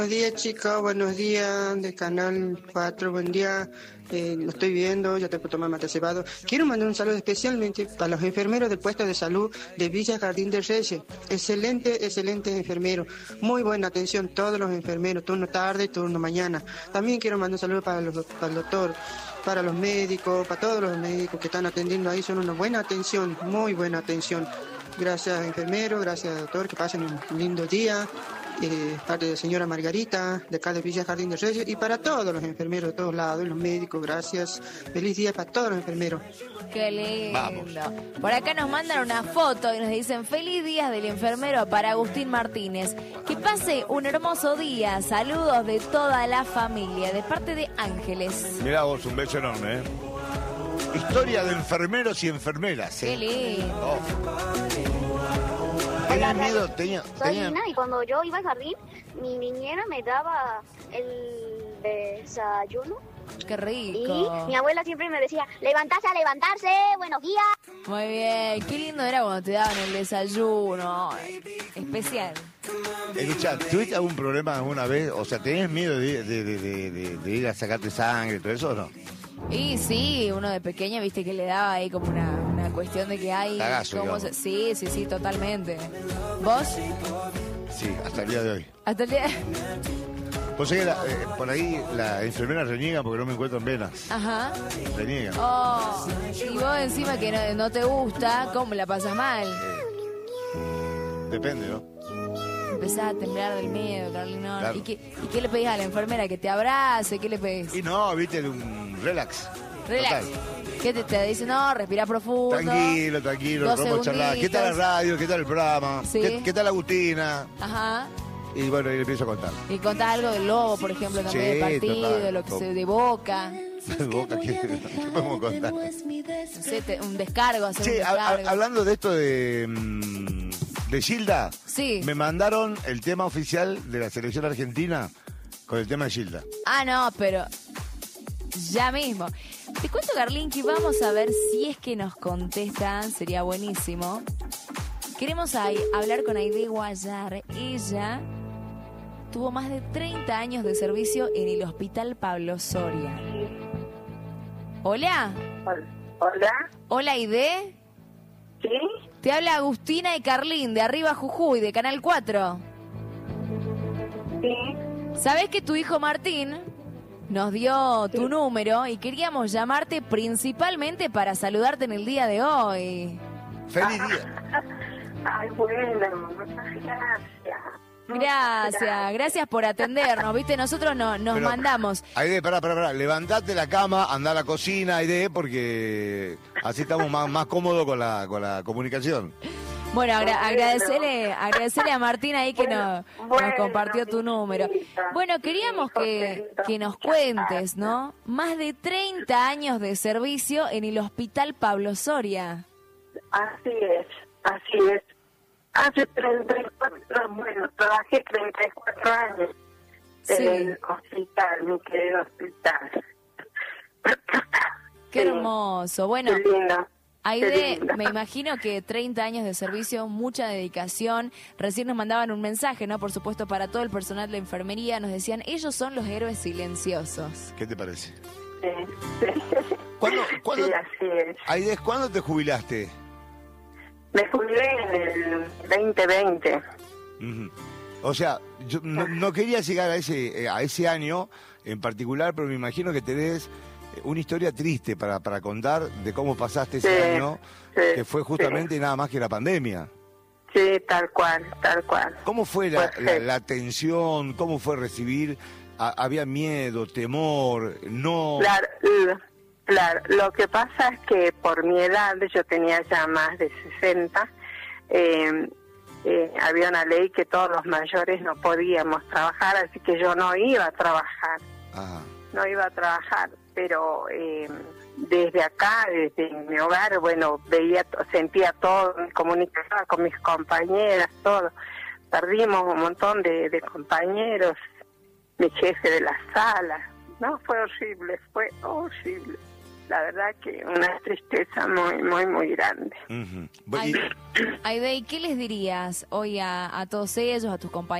Buenos días, chicos, buenos días de Canal 4, buen día. Lo estoy viendo, ya tengo que tomar mate cebado. Quiero mandar un saludo especialmente para los enfermeros del puesto de salud de Villa Jardín de Reyes. Excelente enfermero. Muy buena atención, todos los enfermeros, turno tarde, turno mañana. También quiero mandar un saludo para el doctor, para los médicos, para todos los médicos que están atendiendo ahí. Son una buena atención, muy buena atención. Gracias, enfermero, gracias, doctor, que pasen un lindo día. Parte de señora Margarita, de acá de Villa Jardín de Reyes, y para todos los enfermeros de todos lados, los médicos, gracias. Feliz día para todos los enfermeros. Qué lindo. Vamos. Por acá nos mandan una foto y nos dicen: feliz día del enfermero para Agustín Martínez. Que pase un hermoso día. Saludos de toda la familia, de parte de Ángeles. Mirá vos, un beso enorme, ¿eh? Historia de enfermeros y enfermeras, ¿eh? Qué lindo. ¿Tenías miedo? Soy Ina, y cuando yo iba al jardín, mi niñera me daba el desayuno. Qué rico. Y mi abuela siempre me decía: levantarse a levantarse, buenos días. Muy bien, qué lindo era cuando te daban el desayuno. Especial. Escuchá, ¿tuviste algún problema alguna vez? O sea, ¿tenías miedo de ir a sacarte sangre y todo eso o no? Y sí, uno de pequeño, viste que le daba ahí como una cuestión de que hay... Cagazo, Sí, totalmente. ¿Vos? Sí, hasta el día de hoy. Hasta el día... Vos sabés que por ahí la enfermera reniega porque no me encuentro en venas. Ajá. Reniega. Oh, y vos encima que no te gusta, ¿cómo la pasas mal? Depende, ¿no? Empezás a temblar del miedo, Carlino. Claro. ¿Y qué le pedís a la enfermera? ¿Que te abrace? ¿Qué le pedís? Y no, viste, un relax. Relax. Total. ¿Qué te dice? No, respira profundo. Tranquilo, Dos vamos a charlar. ¿Qué tal la segunditos. radio? ¿Qué tal el programa? Sí. ¿Qué tal Agustina? Ajá. Y bueno, y le empiezo a contar. Y contás algo del Lobo, por ejemplo, también Sí, del partido, total, de lo que se de Boca. Boca, ¿qué podemos contar? No sé, un descargo, hacer Sí, un descargo. hablando de esto de Gilda, Sí. me mandaron el tema oficial de la selección argentina con el tema de Gilda. Ah, no, pero ya mismo. Te cuento, Carlín, que vamos a ver si es que nos contestan, sería buenísimo. Queremos hablar con Aide Guayar. Ella tuvo más de 30 años de servicio en el Hospital Pablo Soria. Hola. Hola, Hola, Aide. ¿sí? Te habla Agustina y Carlín de Arriba Jujuy, de Canal 4. Sí. ¿Sabés que tu hijo Martín nos dio tu número y queríamos llamarte principalmente para saludarte en el día de hoy? ¡Feliz día! Ay, bueno, muchas gracias. Gracias por atendernos, ¿viste? Nosotros nos Pero, mandamos. Pará. Levantate la cama, anda a la cocina, Aide, porque así estamos más cómodos con la comunicación. Bueno, agradecerle a Martín ahí que nos compartió tu número. Bueno, queríamos que nos cuentes, ¿no? Más de 30 años de servicio en el Hospital Pablo Soria. Así es. Hace 34, bueno, trabajé 34 años Sí. en el hospital, mi querido hospital. Qué Sí, hermoso. Bueno, qué lindo. Aide, Qué lindo. me imagino que 30 años de servicio, mucha dedicación. Recién nos mandaban un mensaje, ¿no? Por supuesto, para todo el personal de la enfermería. Nos decían, ellos son los héroes silenciosos. ¿Qué te parece? Sí. ¿Cuándo, Sí, así es. Aide, ¿cuándo te jubilaste? Me jubilé en el 2020. Ujú. O sea, yo no quería llegar a ese año en particular, pero me imagino que tenés una historia triste para contar de cómo pasaste ese Sí, año, sí, que fue justamente nada más que la pandemia. Sí, tal cual. ¿Cómo fue la tensión? ¿Cómo fue recibir? ¿Había miedo, temor? No. Claro, lo que pasa es que por mi edad, yo tenía ya más de 60, había una ley que todos los mayores no podíamos trabajar, así que yo no iba a trabajar. Ajá. No iba a trabajar, pero desde acá, desde mi hogar, bueno, sentía todo, me comunicaba con mis compañeras, todo. Perdimos un montón de compañeros, mi jefe de la sala. No, fue horrible. La verdad que una tristeza muy grande. Uh-huh. Aide, ¿y qué les dirías hoy a todos ellos, a tus compañeros?